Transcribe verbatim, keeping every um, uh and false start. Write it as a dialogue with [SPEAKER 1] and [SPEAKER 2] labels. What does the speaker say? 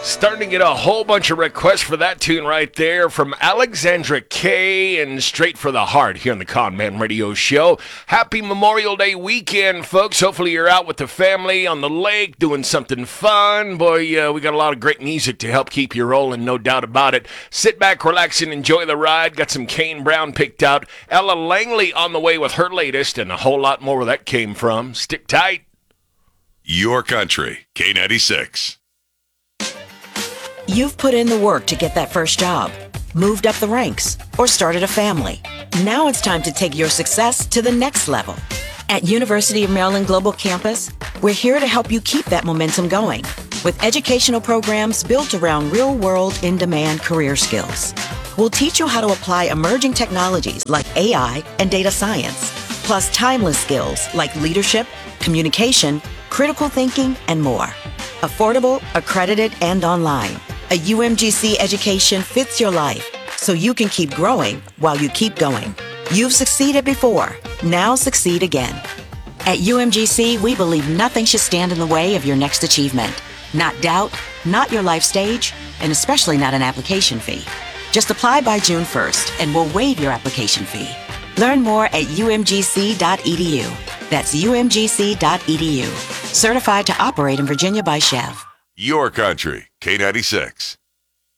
[SPEAKER 1] Starting to get a whole bunch of requests for that tune right there from Alexandra K and Straight for the Heart here on the Conman Radio Show. Happy Memorial Day weekend, folks. Hopefully you're out with the family on the lake doing something fun. Boy, uh, we got a lot of great music to help keep you rolling, no doubt about it. Sit back, relax, and enjoy the ride. Got some Kane Brown picked out. Ella Langley on the way with her latest, and a whole lot more where that came from. Stick tight.
[SPEAKER 2] Your country, K ninety-six.
[SPEAKER 3] You've put in the work to get that first job, moved up the ranks, or started a family. Now it's time to take your success to the next level. At University of Maryland Global Campus, we're here to help you keep that momentum going with educational programs built around real-world, in-demand career skills. We'll teach you how to apply emerging technologies like A I and data science, plus timeless skills like leadership, communication, critical thinking, and more. Affordable, accredited, and online. A U M G C education fits your life, so you can keep growing while you keep going. You've succeeded before. Now succeed again. At U M G C, we believe nothing should stand in the way of your next achievement. Not doubt, not your life stage, and especially not an application fee. Just apply by June first, and we'll waive your application fee. Learn more at U M G C dot E D U. That's U M G C dot E D U. Certified to operate in Virginia by Chev.
[SPEAKER 2] Your country, K ninety-six.